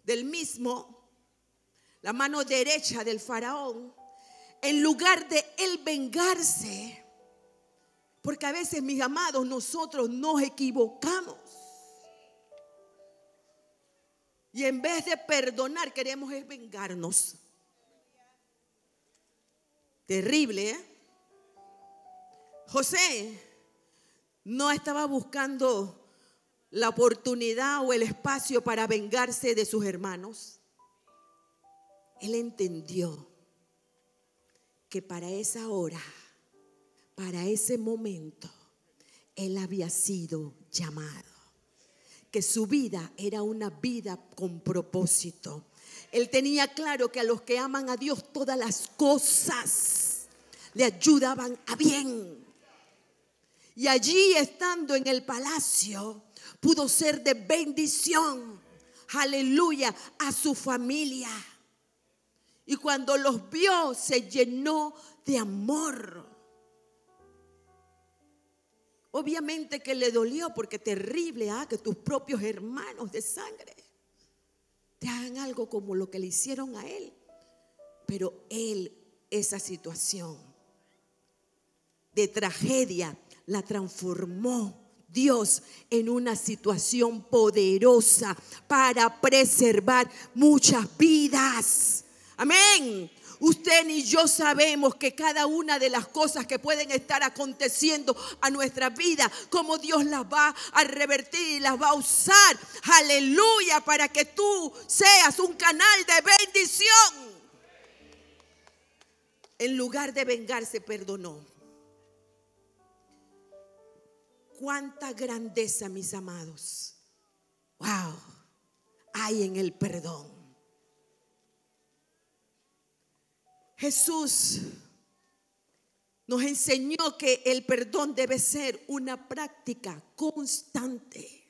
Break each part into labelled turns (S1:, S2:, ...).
S1: del mismo, la mano derecha del faraón, en lugar de él vengarse, porque a veces, mis amados, nosotros nos equivocamos. Y en vez de perdonar, queremos es vengarnos. Terrible, ¿eh? José no estaba buscando la oportunidad o el espacio para vengarse de sus hermanos. Él entendió que para esa hora, para ese momento, él había sido llamado. Que su vida era una vida con propósito. Él tenía claro que a los que aman a Dios todas las cosas le ayudaban a bien. Y allí, estando en el palacio, pudo ser de bendición, aleluya, a su familia. Y cuando los vio, se llenó de amor. Obviamente que le dolió, porque terrible, que tus propios hermanos de sangre te hagan algo como lo que le hicieron a él. Pero él, esa situación de tragedia, la transformó Dios en una situación poderosa para preservar muchas vidas. Amén. Usted ni yo sabemos que cada una de las cosas que pueden estar aconteciendo a nuestra vida, cómo Dios las va a revertir y las va a usar, aleluya, para que tú seas un canal de bendición. En lugar de vengarse, perdonó. Cuánta grandeza, mis amados, wow, hay en el perdón. Jesús nos enseñó que el perdón debe ser una práctica constante.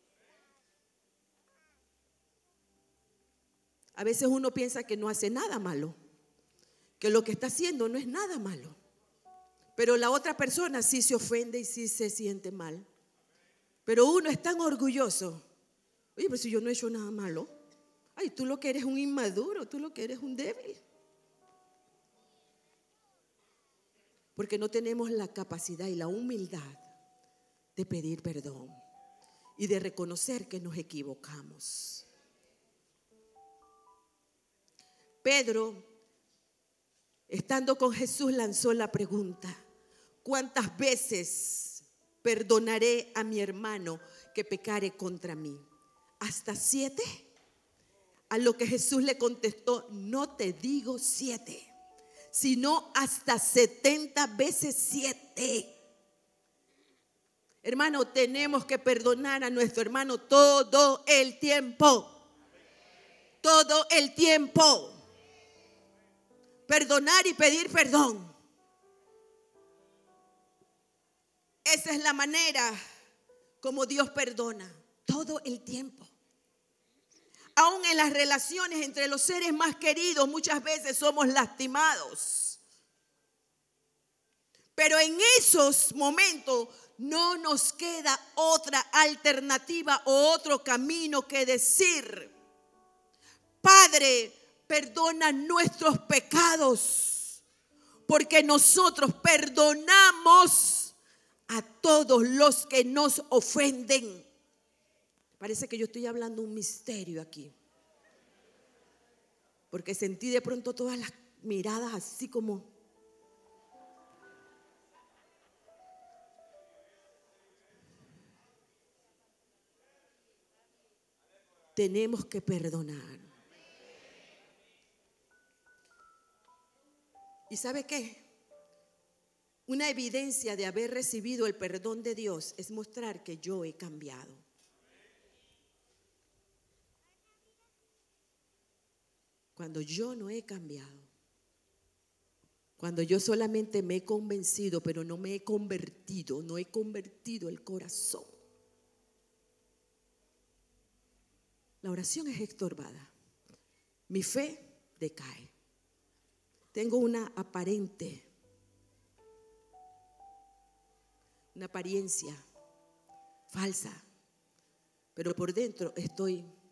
S1: A veces uno piensa que no hace nada malo, que lo que está haciendo no es nada malo, pero la otra persona sí se ofende y sí se siente mal. Pero uno es tan orgulloso. Oye, pero si yo no he hecho nada malo. Ay, tú lo que eres un inmaduro, tú lo que eres un débil. Porque no tenemos la capacidad y la humildad de pedir perdón y de reconocer que nos equivocamos. Pedro, estando con Jesús, lanzó la pregunta: ¿cuántas veces perdonaré a mi hermano que pecare contra mí? ¿Hasta 7? A lo que Jesús le contestó: no te digo 7, sino hasta 70 veces 7. Hermano, tenemos que perdonar a nuestro hermano todo el tiempo. Todo el tiempo. Perdonar y pedir perdón. Esa es la manera como Dios perdona. Todo el tiempo. Aún en las relaciones entre los seres más queridos, muchas veces somos lastimados. Pero en esos momentos no nos queda otra alternativa o otro camino que decir: Padre, perdona nuestros pecados, porque nosotros perdonamos a todos los que nos ofenden. Parece que yo estoy hablando un misterio aquí, porque sentí de pronto todas las miradas así como... Tenemos que perdonar. ¿Y sabe qué? Una evidencia de haber recibido el perdón de Dios es mostrar que yo he cambiado. Cuando yo no he cambiado, cuando yo solamente me he convencido, pero no me he convertido, no he convertido el corazón, la oración es estorbada. Mi fe decae. Tengo una apariencia falsa, pero por dentro estoy